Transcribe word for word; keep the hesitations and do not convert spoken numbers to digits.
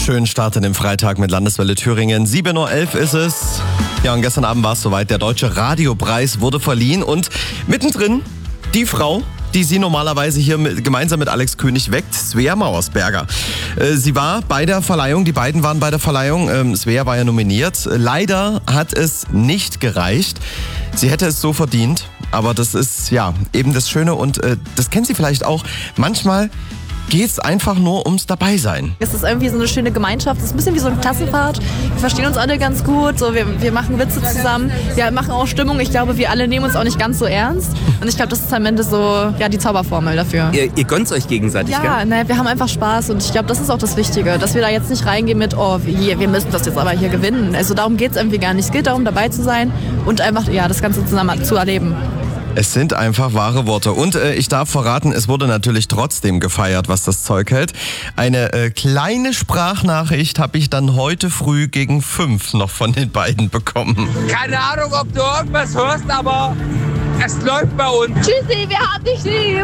schönen Start in den Freitag mit Landeswelle Thüringen. sieben Uhr elf ist es. Ja, und gestern Abend war es soweit. Der Deutsche Radiopreis wurde verliehen und mittendrin die Frau, die sie normalerweise hier mit, gemeinsam mit Alex König weckt, Svea Mauersberger. Äh, sie war bei der Verleihung, die beiden waren bei der Verleihung. Ähm, Svea war ja nominiert. Leider hat es nicht gereicht. Sie hätte es so verdient, aber das ist ja eben das Schöne und äh, das kennt sie vielleicht auch. Manchmal geht es einfach nur ums Dabeisein. Es ist irgendwie so eine schöne Gemeinschaft. Es ist ein bisschen wie so eine Klassenfahrt. Wir verstehen uns alle ganz gut. So, wir, wir machen Witze zusammen. Wir machen auch Stimmung. Ich glaube, wir alle nehmen uns auch nicht ganz so ernst. Und ich glaube, das ist am Ende so ja, die Zauberformel dafür. Ihr, ihr gönnt euch gegenseitig, ja, gell? Ne, wir haben einfach Spaß. Und ich glaube, das ist auch das Wichtige. Dass wir da jetzt nicht reingehen mit, oh, hier, wir müssen das jetzt aber hier gewinnen. Also darum geht es irgendwie gar nicht. Es geht darum, dabei zu sein und einfach ja, das Ganze zusammen zu erleben. Es sind einfach wahre Worte. Und äh, ich darf verraten, es wurde natürlich trotzdem gefeiert, was das Zeug hält. Eine äh, kleine Sprachnachricht habe ich dann heute früh gegen fünf noch von den beiden bekommen. Keine Ahnung, ob du irgendwas hörst, aber es läuft bei uns. Tschüssi, wir haben dich lieb.